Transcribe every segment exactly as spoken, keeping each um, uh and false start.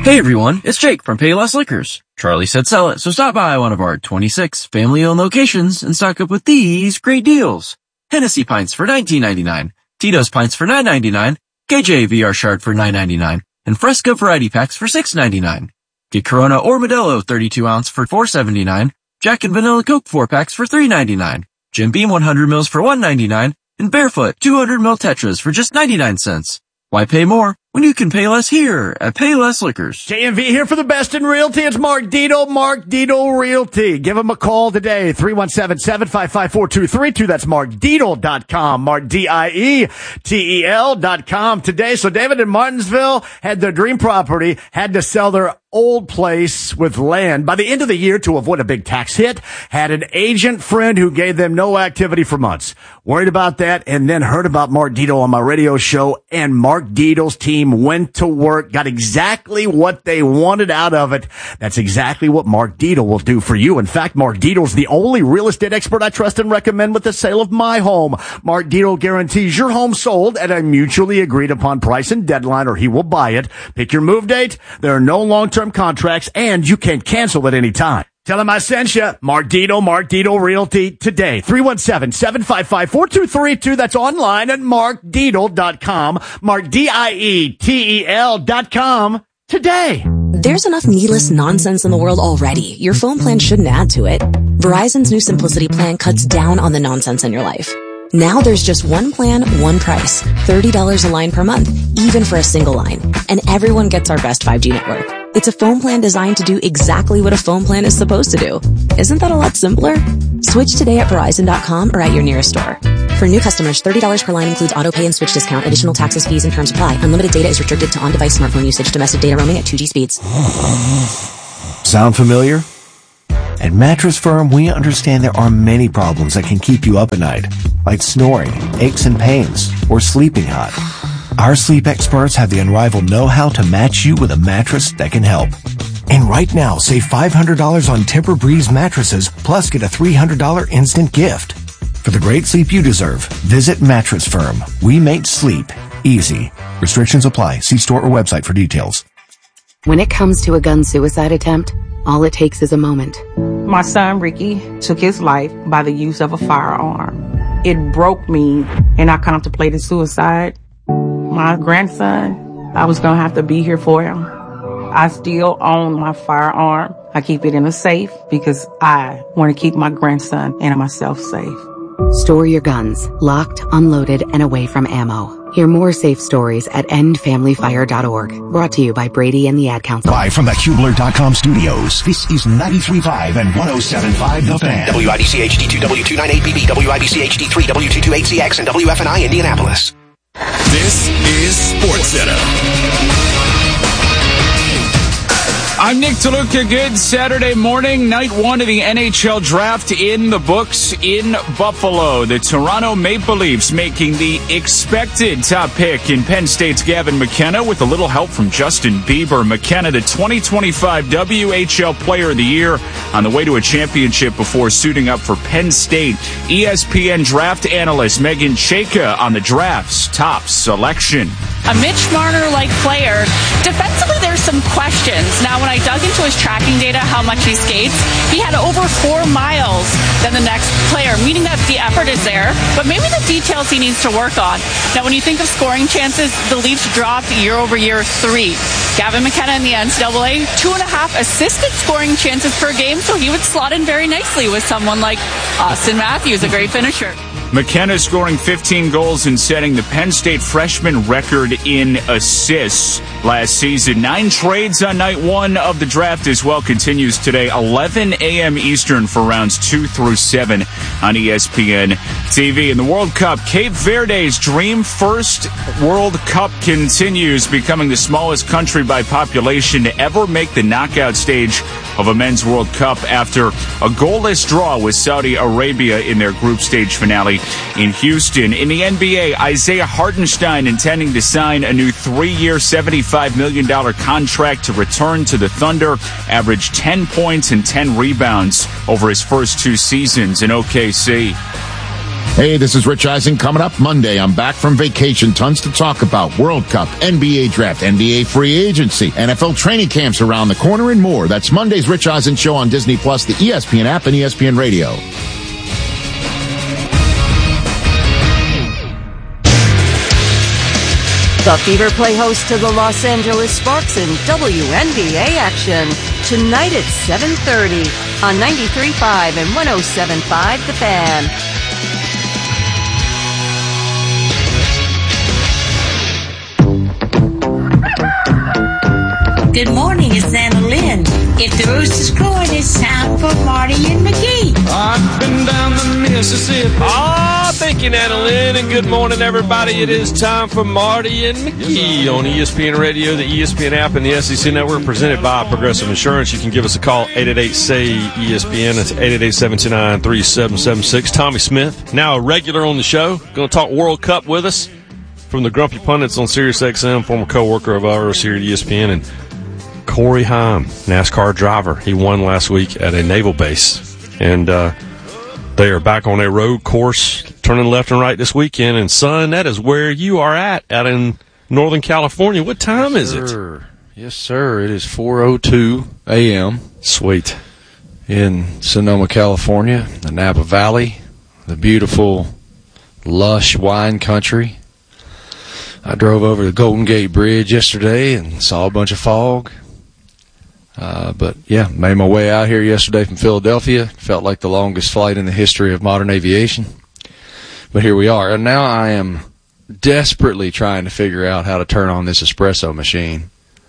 Hey everyone, it's Jake from Payless Liquors. Charlie said sell it, so stop by one of our twenty-six family-owned locations and stock up with these great deals. Hennessy pints for nineteen ninety-nine, Tito's pints for nine ninety-nine, K J V R Shard for nine ninety-nine, and Fresca variety packs for six ninety-nine. Get Corona or Modelo thirty-two ounce for four seventy-nine, Jack and Vanilla Coke four packs for three ninety-nine, Jim Beam one hundred mils for one ninety-nine, and Barefoot two hundred mil Tetras for just ninety-nine cents. Why pay more when you can pay less here at Payless Liquors? J M V here for the best in realty. It's Mark Dito, Mark Dito Realty. Give him a call today, three one seven, seven five five, four two three two. That's mark dietel dot com, Mark D I E T E L dot com today. So David in Martinsville had their dream property, had to sell their old place with land by the end of the year to avoid a big tax hit, had an agent friend who gave them no activity for months. Worried about that, and then heard about Mark Dito on my radio show, and Mark Dito's team went to work, got exactly what they wanted out of it. That's exactly what Mark Dito will do for you. In fact, Mark Dito's the only real estate expert I trust and recommend with the sale of my home. Mark Dito guarantees your home sold at a mutually agreed upon price and deadline, or he will buy it. Pick your move date. There are no long-term contracts, and you can cancel at any time. Tell him I sent you. Mark Dito, Mark Dito Realty today. three one seven, seven five five, four two three two. That's online at mark dietel dot com. Mark D I E T E L dot com today. There's enough needless nonsense in the world already. Your phone plan shouldn't add to it. Verizon's new Simplicity plan cuts down on the nonsense in your life. Now there's just one plan, one price. thirty dollars a line per month, even for a single line. And everyone gets our best five G network. It's a phone plan designed to do exactly what a phone plan is supposed to do. Isn't that a lot simpler? Switch today at Verizon dot com or at your nearest store. For new customers, thirty dollars per line includes auto pay and switch discount. Additional taxes, fees, and terms apply. Unlimited data is restricted to on-device smartphone usage. Domestic data roaming at two G speeds. Sound familiar? At Mattress Firm, we understand there are many problems that can keep you up at night, like snoring, aches and pains, or sleeping hot. Our sleep experts have the unrivaled know-how to match you with a mattress that can help. And right now, save five hundred dollars on Tempur-Breeze mattresses, plus get a three hundred dollars instant gift. For the great sleep you deserve, visit Mattress Firm. We make sleep easy. Restrictions apply. See store or website for details. When it comes to a gun suicide attempt, all it takes is a moment. My son, Ricky, took his life by the use of a firearm. It broke me, and I contemplated suicide. My grandson, I was going to have to be here for him. I still own my firearm. I keep it in a safe because I want to keep my grandson and myself safe. Store your guns, locked, unloaded, and away from ammo. Hear more safe stories at end family fire dot org. Brought to you by Brady and the Ad Council. Live from the Kubler dot com studios, this is ninety-three point five and one oh seven point five The Fan. W I B C H D two, W two ninety-eight B B, W I B C H D three, W two twenty-eight C X, and W F N I Indianapolis. This is SportsCenter. I'm Nick DeLuca. Good Saturday morning. Night one of the N H L draft in the books in Buffalo. The Toronto Maple Leafs making the expected top pick in Penn State's Gavin McKenna with a little help from Justin Bieber. McKenna, the twenty twenty-five W H L Player of the Year, on the way to a championship before suiting up for Penn State. E S P N draft analyst Megan Chayka on the draft's top selection. A Mitch Marner-like player. Defensively, there's some questions. Now, when I dug into his tracking data, how much he skates, he had over four miles than the next player, meaning that the effort is there, but maybe the details he needs to work on. Now, when you think of scoring chances, the Leafs dropped year over year three. Gavin McKenna in the N C double A, two and a half assisted scoring chances per game, so he would slot in very nicely with someone like Austin Matthews, a great finisher. McKenna scoring fifteen goals and setting the Penn State freshman record in assists last season. Nine trades on night one of the draft as well continues today, eleven a.m. Eastern for rounds two through seven on E S P N T V. In the World Cup, Cape Verde's dream first World Cup continues, becoming the smallest country by population to ever make the knockout stage of a men's World Cup after a goalless draw with Saudi Arabia in their group stage finale in Houston. In the N B A, Isaiah Hartenstein intending to sign a new three-year, seventy-five million dollars contract to return to the Thunder, averaged ten points and ten rebounds over his first two seasons in O K C. Hey, this is Rich Eisen. Coming up Monday, I'm back from vacation. Tons to talk about. World Cup, N B A Draft, N B A Free Agency, N F L training camps around the corner, and more. That's Monday's Rich Eisen Show on Disney Plus, the E S P N app, and E S P N Radio. The Fever play host to the Los Angeles Sparks in W N B A action tonight at seven thirty on ninety-three point five and one oh seven point five The Fan. Good morning, it's Anna Lynn. If the rooster's crowing, it's time for Marty and McGee. I've been down the Mississippi. Ah, thank you, Anna Lynn, and good morning, everybody. It is time for Marty and McGee on E S P N Radio, the E S P N app, and the S E C Network, presented by Progressive Insurance. You can give us a call, eight eight eight, S A Y, E S P N. That's eight eight eight, seven two nine, three seven seven six. Tommy Smith, now a regular on the show, going to talk World Cup with us from the Grumpy Pundits on Sirius X M, former co-worker of ours here at E S P N, and Corey Heim, NASCAR driver. He won last week at a naval base. And uh, they are back on a road course, turning left and right this weekend. And, son, that is where you are at, out in Northern California. What time yes, is it? Sir. Yes, sir. It is four oh two a.m. Sweet. In Sonoma, California, the Napa Valley, the beautiful, lush wine country. I drove over the Golden Gate Bridge yesterday and saw a bunch of fog. Uh, but, yeah, made my way out here yesterday from Philadelphia. Felt like the longest flight in the history of modern aviation. But here we are. And now I am desperately trying to figure out how to turn on this espresso machine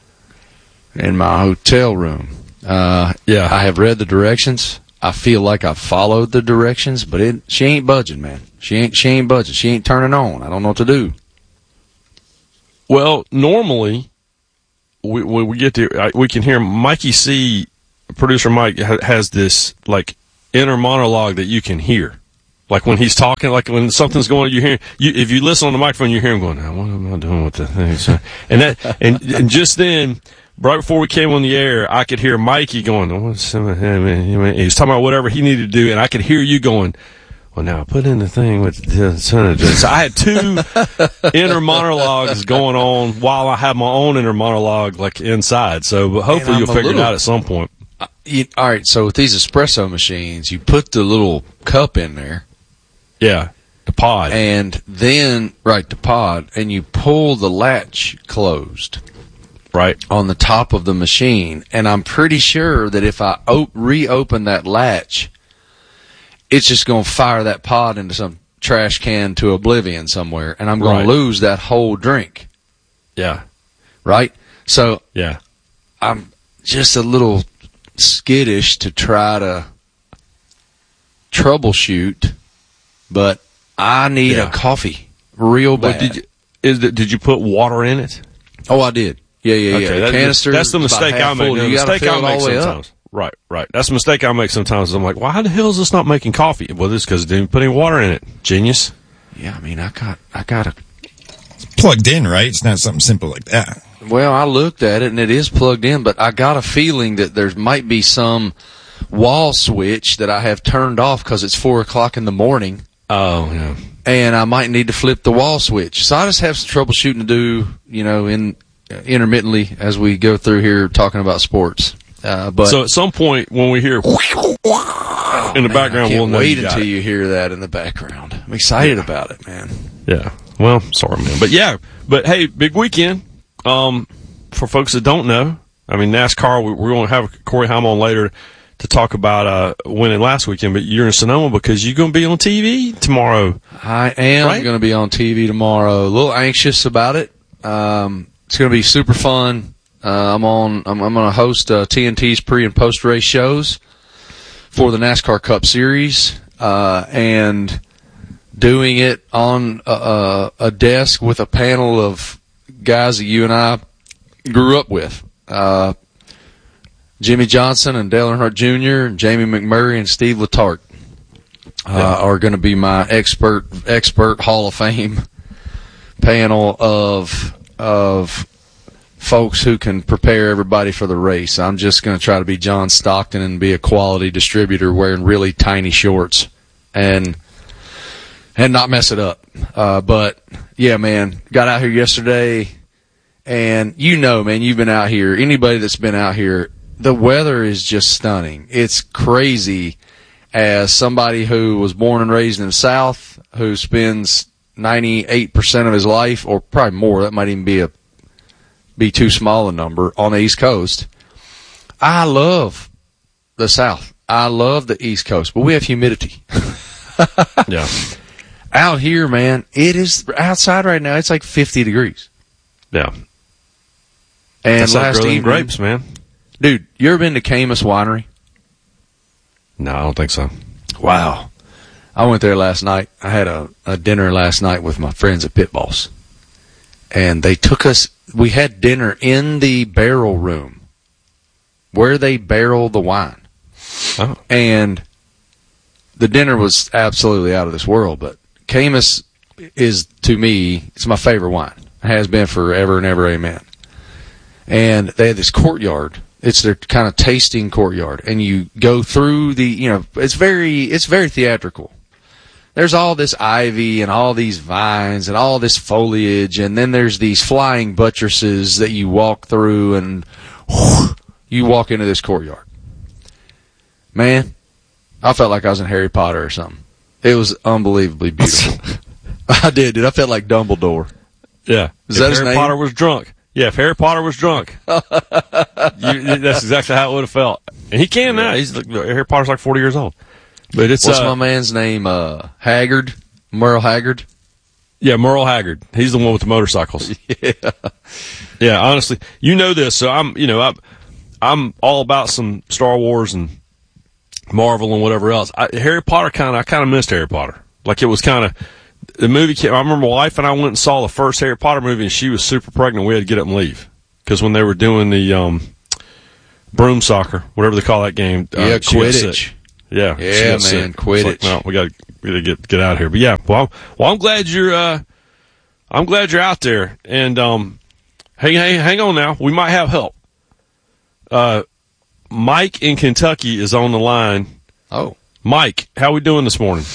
in my hotel room. Uh, yeah, I have read the directions. I feel like I've followed the directions, but it she ain't budging, man. She ain't she ain't budging. She ain't turning on. I don't know what to do. Well, normally, we, when we get to, we can hear Mikey C, producer Mike, ha, has this, like, inner monologue that you can hear. Like, when he's talking, like, when something's going on, you hear, you, if you listen on the microphone, you hear him going, what am I doing with the thing? And that, and, and just then, right before we came on the air, I could hear Mikey going, oh, what's, he's talking about whatever he needed to do, and I could hear you going, well, now put in the thing with the son. So I had two inner monologues going on while I have my own inner monologue, like, inside. So but hopefully you'll figure little, it out at some point. Uh, you, all right, so with these espresso machines, you put the little cup in there. Yeah, the pod. And then, right, the pod, and you pull the latch closed. Right. On the top of the machine. And I'm pretty sure that if I op- reopen that latch, it's just going to fire that pod into some trash can to oblivion somewhere, and I'm going right. to lose that whole drink. Yeah. Right? So yeah, I'm just a little skittish to try to troubleshoot, but I need yeah. a coffee real bad. Well, did you, is the, did you put water in it? Oh, I did. Yeah, yeah, okay, yeah. That, Canister. That's the mistake I make. The mistake I make sometimes. Up. Right, right. That's a mistake I make sometimes. I'm like, why well, the hell is this not making coffee? Well, it's because it didn't put any water in it. Genius. Yeah, I mean, I got, I got it. It's plugged in, right? It's not something simple like that. Well, I looked at it and it is plugged in, but I got a feeling that there might be some wall switch that I have turned off because it's four o'clock in the morning. Oh, yeah. And I might need to flip the wall switch. So I just have some troubleshooting to do, you know, in uh, intermittently as we go through here talking about sports. Uh, but so at some point when we hear oh, in the man, background, I can't we'll know wait you until it. you hear that in the background. I'm excited yeah. about it, man. Yeah. Well, sorry, man, but yeah, but hey, big weekend. Um, for folks that don't know, I mean NASCAR. We, we're going to have Corey Heim on later to talk about uh, winning last weekend. But you're in Sonoma because you're going to be on T V tomorrow. I am right? going to be on T V tomorrow. A little anxious about it. Um, it's going to be super fun. Uh, I'm on. I'm, I'm going to host uh, T N T's pre and post race shows for the NASCAR Cup Series, uh, and doing it on a, a, a desk with a panel of guys that you and I grew up with. Uh, Jimmy Johnson and Dale Earnhardt Junior and Jamie McMurray and Steve Letarte uh, yeah. are going to be my expert expert Hall of Fame panel of of. folks who can prepare everybody for the race. I'm just going to try to be John Stockton and be a quality distributor wearing really tiny shorts and and not mess it up. Uh, but yeah, man, got out here yesterday, and you know, man, you've been out here. Anybody that's been out here, the weather is just stunning. It's crazy. As somebody who was born and raised in the South, who spends ninety-eight percent of his life, or probably more, that might even be a be too small a number, on the East Coast. I love the South. I love the East Coast, but we have humidity. Yeah. Out here, man, it is outside right now. It's like fifty degrees. Yeah. And That's last like evening, grapes, man. Dude, you ever been to Camus Winery? No, I don't think so. Wow. I went there last night. I had a, a dinner last night with my friends at Pit Boss. And they took us, we had dinner in the barrel room where they barrel the wine. Oh. And the dinner was absolutely out of this world, but Camus is, to me, it's my favorite wine. It has been forever and ever, amen. And they had this courtyard. It's their kind of tasting courtyard, and you go through the, you know, it's very, it's very theatrical. There's all this ivy and all these vines and all this foliage, and then there's these flying buttresses that you walk through, and whoosh, you walk into this courtyard. Man, I felt like I was in Harry Potter or something. It was unbelievably beautiful. I did, dude. I felt like Dumbledore. Yeah. Is if that his Harry name? Potter was drunk. Yeah, if Harry Potter was drunk, you, that's exactly how it would have felt. And he can now. He's like, Harry Potter's like forty years old. But it's What's uh, my man's name? Uh, Haggard, Merle Haggard. Yeah, Merle Haggard. He's the one with the motorcycles. Yeah, yeah. Honestly, you know this, so I'm, you know, I'm, I'm all about some Star Wars and Marvel and whatever else. I, Harry Potter kind of, I kind of missed Harry Potter. Like it was kind of. The movie came, I remember my wife and I went and saw the first Harry Potter movie, and she was super pregnant. We had to get up and leave because when they were doing the um, broom soccer, whatever they call that game, yeah, uh, she got Quidditch. sick. Yeah, yeah, she got man, sick. Quidditch. Like, no, we got to get get out of here. But yeah, well, well, I'm glad you're. Uh, I'm glad you're out there. And um, hey, hey, hang on now. We might have help. Uh, Mike in Kentucky is on the line. Oh, Mike, how we doing this morning?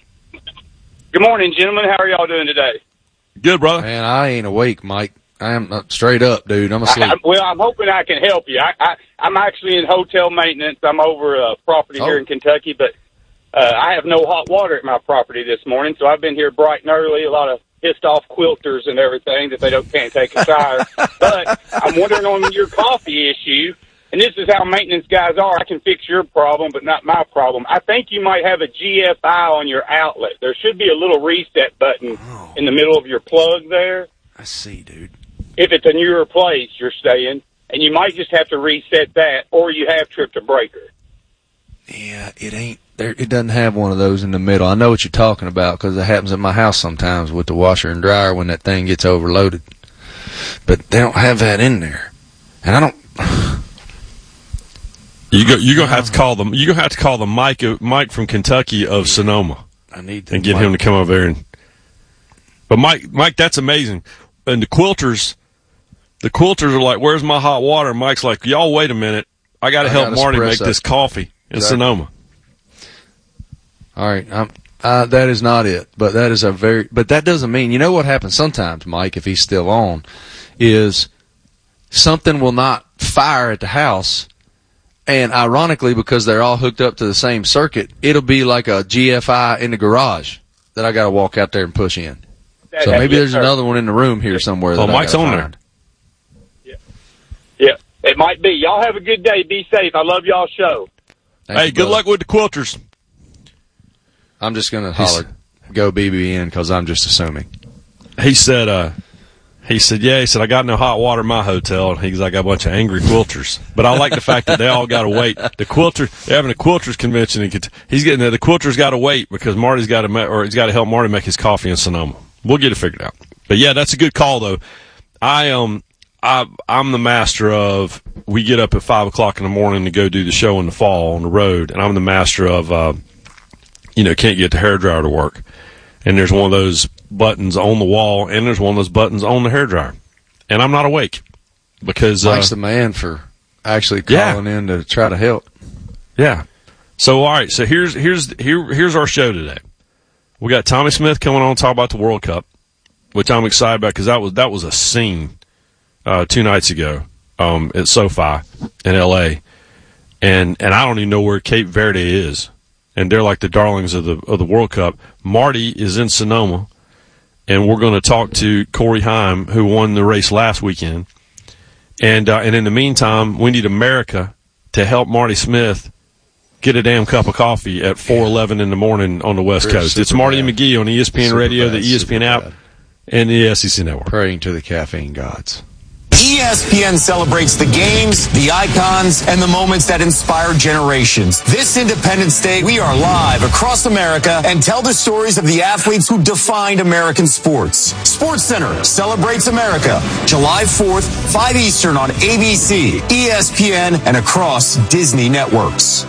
Good morning, gentlemen. How are y'all doing today? Good, brother. Man, I ain't awake, Mike. I am uh, straight up, dude. I'm asleep. I, I, well, I'm hoping I can help you. I, I, I'm actually in hotel maintenance. I'm over a property Oh. here in Kentucky, but uh, I have no hot water at my property this morning, so I've been here bright and early. A lot of pissed off quilters and everything that they don't can't take a shower. But I'm wondering on your coffee issue. And this is how maintenance guys are. I can fix your problem, but not my problem. I think you might have a G F I on your outlet. There should be a little reset button oh. in the middle of your plug there. I see, dude. If it's a newer place you're staying, and you might just have to reset that, or you have tripped a breaker. Yeah, it ain't there. It doesn't have one of those in the middle. I know what you're talking about because it happens at my house sometimes with the washer and dryer when that thing gets overloaded. But they don't have that in there, and I don't. You go. You're gonna have to call them. You're gonna have to call the Mike. Mike from Kentucky of Sonoma. I need and get him to come over there. And but Mike, Mike, that's amazing. And the quilters, the quilters are like, "Where's my hot water?" Mike's like, "Y'all wait a minute. I got to help got Marty make espresso. this coffee in Exactly. Sonoma." All right, um, uh, that is not it. But that is a very. But that doesn't mean. You know what happens sometimes, Mike, if he's still on, is something will not fire at the house. And ironically, because they're all hooked up to the same circuit, it'll be like a G F I in the garage that I got to walk out there and push in. That- So that- maybe yes, there's sir. another one in the room here somewhere. Well, that I Mike's gotta on find. there. Yeah, it might be. Y'all have a good day. Be safe. I love y'all's show. Thank Hey, you, good brother. luck with the quilters. I'm just going to holler, go B B N, because I'm just assuming. He said, uh, he said, yeah, he said, I got no hot water in my hotel. And he's like, I got a bunch of angry quilters. But I like the fact that they all got to wait. The quilter, they're having a quilters convention. And he's getting there. The quilters got to wait because Marty's got to, or he's got to help Marty make his coffee in Sonoma. We'll get it figured out. But yeah, that's a good call though. I, um, I, I'm the master of, we get up at five o'clock in the morning to go do the show in the fall on the road. And I'm the master of, uh, you know, can't get the hairdryer to work. And there's one of those buttons on the wall, and there's one of those buttons on the hairdryer. And I'm not awake because Mike's uh, the man for actually Yeah. calling in to try to help. yeah. So all right, so here's here's here here's our show today. We got Tommy Smith coming on to talk about the World Cup, which I'm excited about because that was that was a scene uh, two nights ago um, at SoFi in L A, and and I don't even know where Cape Verde is, and they're like the darlings of the of the World Cup. Marty is in Sonoma, and we're going to talk to Corey Heim, who won the race last weekend, and uh, and in the meantime, we need America to help Marty Smith get a damn cup of coffee at four eleven in the morning on the West Chris, Coast. It's Marty bad. and McGee on E S P N Super Radio, bad, the E S P N app, bad. and the S E C Network. Praying to the caffeine gods. E S P N celebrates the games, the icons, and the moments that inspire generations. This Independence Day, we are live across America and tell the stories of the athletes who defined American sports. Sports Center celebrates America, July fourth, five Eastern on A B C, E S P N, and across Disney networks.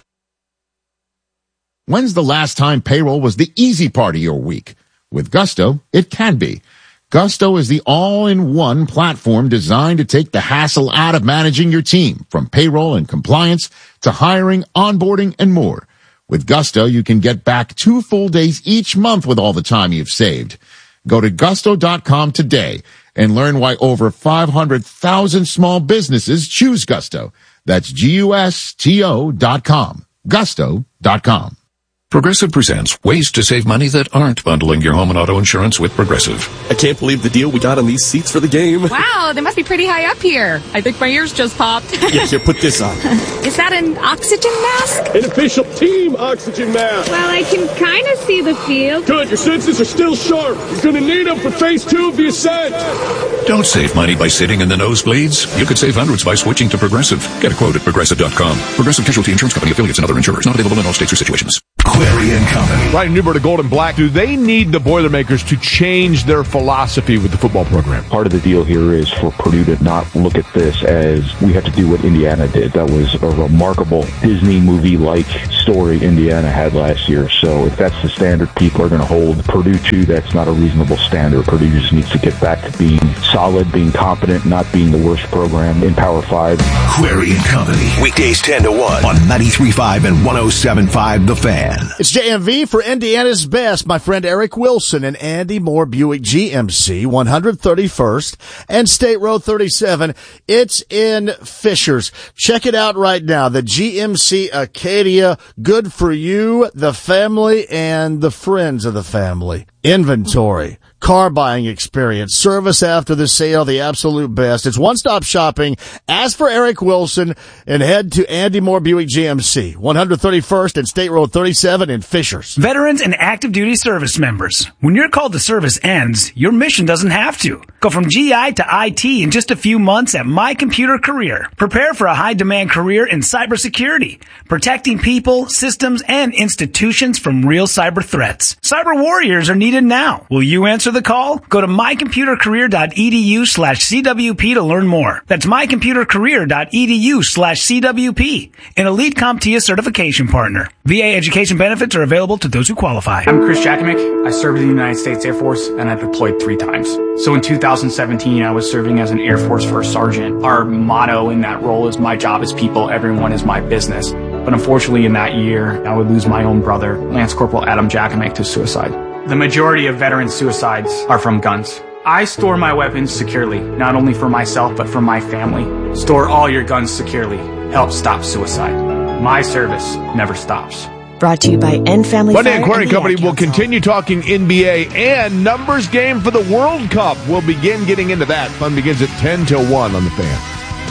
When's the last time payroll was the easy part of your week? With Gusto, it can be. Gusto is the all-in-one platform designed to take the hassle out of managing your team, from payroll and compliance to hiring, onboarding, and more. With Gusto, you can get back two full days each month with all the time you've saved. Go to gusto dot com today and learn why over five hundred thousand small businesses choose Gusto. That's G U S T O dot com. gusto dot com. Progressive presents ways to save money that aren't bundling your home and auto insurance with Progressive. I can't believe the deal we got on these seats for the game. Wow, they must be pretty high up here. I think my ears just popped. Yeah, here, put this on. Is that an oxygen mask? An official team oxygen mask. Well, I can kind of see the field. Good, your senses are still sharp. You're going to need them for phase two of the ascent. Don't save money by sitting in the nosebleeds. You could save hundreds by switching to Progressive. Get a quote at progressive dot com. Progressive Casualty Insurance Company, affiliates, and other insurers. Not available in all states or situations. Query and Company. Right, Newberg to Gold and Black. Do they need the Boilermakers to change their philosophy with the football program? Part of the deal here is for Purdue to not look at this as we have to do what Indiana did. That was a remarkable Disney movie-like story Indiana had last year. So if that's the standard people are going to hold Purdue to, that's not a reasonable standard. Purdue just needs to get back to being solid, being competent, not being the worst program in Power Five. Query and Company. Weekdays ten to one on ninety-three point five and one oh seven point five The Fan. It's J M V for Indiana's Best. My friend Eric Wilson and Andy Moore Buick G M C, one thirty-first and State Road thirty-seven. It's in Fishers. Check it out right now. The G M C Acadia, good for you, the family, and the friends of the family. Inventory, car buying experience, service after the sale, the absolute best. It's one-stop shopping. Ask for Eric Wilson and head to Andy Moore Buick G M C, one thirty-first and State Road thirty-seven in Fishers. Veterans and active duty service members. When your call to service ends, your mission doesn't have to. Go from G I to I T in just a few months at My Computer Career. Prepare for a high-demand career in cybersecurity, protecting people, systems, and institutions from real cyber threats. Cyber warriors are needed now. Will you answer the call? Go to mycomputercareer.edu slash CWP to learn more. That's mycomputercareer.edu slash CWP. An Elite CompTIA certification partner. V A education benefits are available to those who qualify. I'm Chris Jakimick. I served in the United States Air Force and I deployed three times. So in two thousand seventeen, I was serving as an Air Force First Sergeant. Our motto in that role is my job is people, everyone is my business. But unfortunately in that year, I would lose my own brother, Lance Corporal Adam Jakimick, to suicide. The majority of veteran suicides are from guns. I store my weapons securely, not only for myself, but for my family. Store all your guns securely. Help stop suicide. My service never stops. Brought to you by End Family Monday Fire Aquarium and the Company Ad will Council. continue talking N B A and numbers game for the World Cup. We'll begin getting into that. Fun begins at ten till one on the Fan.